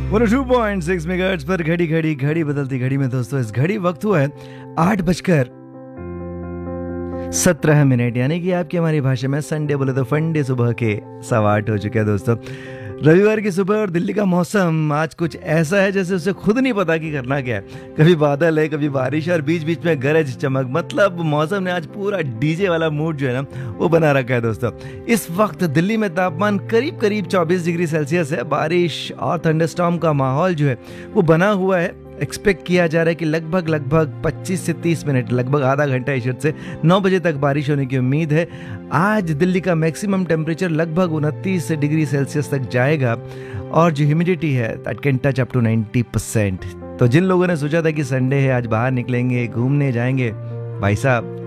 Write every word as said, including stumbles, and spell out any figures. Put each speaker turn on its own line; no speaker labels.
One O two point six megahertz पर घड़ी घड़ी घड़ी बदलती घड़ी में दोस्तों इस घड़ी वक्त हुआ है आठ बजकर सत्रह मिनट, यानी कि आपकी हमारी भाषा में संडे बोले तो फंडे सुबह के सवा आठ हो चुके हैं दोस्तों। रविवार की सुबह और दिल्ली का मौसम आज कुछ ऐसा है जैसे उसे खुद नहीं पता कि करना क्या है। कभी बादल है, कभी बारिश और बीच बीच में गरज चमक, मतलब मौसम ने आज पूरा डीजे वाला मूड जो है ना वो बना रखा है दोस्तों। इस वक्त दिल्ली में तापमान करीब करीब चौबीस डिग्री सेल्सियस है। बारिश और थंडरस्टॉर्म का माहौल जो है वो बना हुआ है। एक्सपेक्ट किया जा रहा है कि लगभग लगभग पच्चीस से तीस मिनट, लगभग आधा घंटा इशत से नौ बजे तक बारिश होने की उम्मीद है। आज दिल्ली का मैक्सिमम टेम्परेचर लगभग उनतीस डिग्री सेल्सियस तक जाएगा और जो ह्यूमिडिटी है that can touch up to ninety percent. तो जिन लोगों ने सोचा था कि संडे है आज बाहर निकलेंगे, घूमने जाएंगे, भाई साहब